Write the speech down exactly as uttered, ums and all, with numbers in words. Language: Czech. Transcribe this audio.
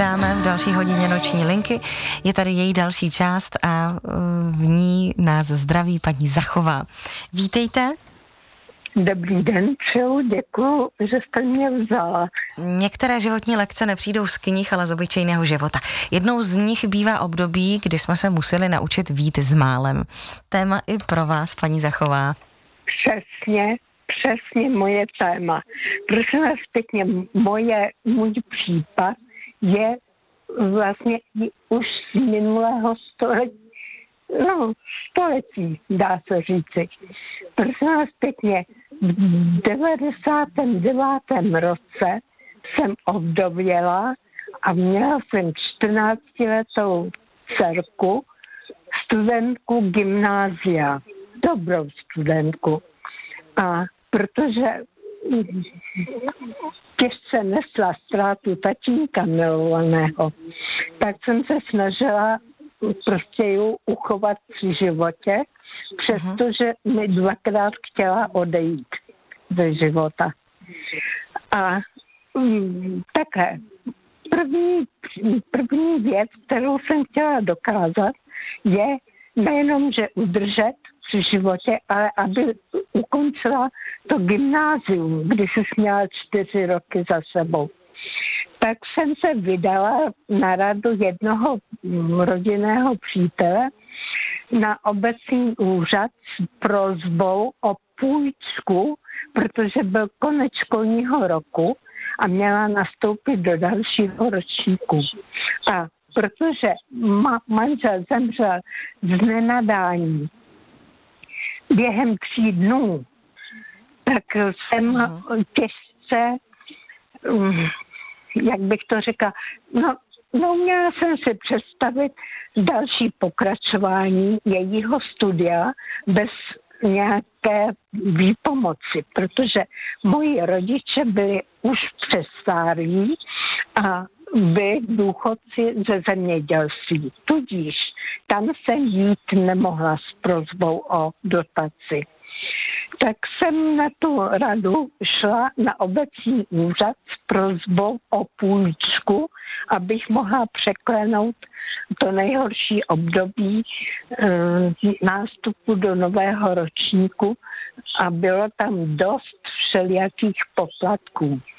vítáme v další hodině Noční linky. Je tady její další část a v ní nás zdraví paní Zachová. Vítejte. Dobrý den, přeju, děkuju, že jste mě vzala. Některé životní lekce nepřijdou z knih, ale z obyčejného života. Jednou z nich bývá období, kdy jsme se museli naučit vít s málem. Téma i pro vás, paní Zachová. Přesně, přesně moje téma. Prosím vás pěkně, moje, můj případ je vlastně už z minulého století. No, století, dá se říci. Prosím vás pěkně, v devadesátém devátém roce jsem ovdověla a měla jsem čtrnáctiletou dcerku, studentku gymnázia, dobrou studentku. A protože těžce nesla ztrátu tatínka milovaného, tak jsem se snažila prostě ji uchovat při životě, přestože mi dvakrát chtěla odejít ze života. A mm, také první, první věc, kterou jsem chtěla dokázat, je nejenom, že udržet při životě, ale aby ukončila to gymnázium, když už měla čtyři roky za sebou. Tak jsem se vydala na radu jednoho rodinného přítele na obecní úřad s prosbou o půjčku, protože byl konec školního roku a měla nastoupit do dalšího ročníku. A protože ma- manžel zemřel z nenadání během tří dnů, tak jsem těžce... Um, jak bych to řekla, no, no měla jsem si představit další pokračování jejího studia bez nějaké výpomoci, protože moji rodiče byli už přestáří a byli důchodci ze zemědělství. Tudíž tam jsem jít nemohla s prosbou o dotaci. Tak jsem na tu radu šla na obecní úřad s prosbou o půjčku, abych mohla překlenout to nejhorší období e, nástupu do nového ročníku a bylo tam dost všelijakých poplatků.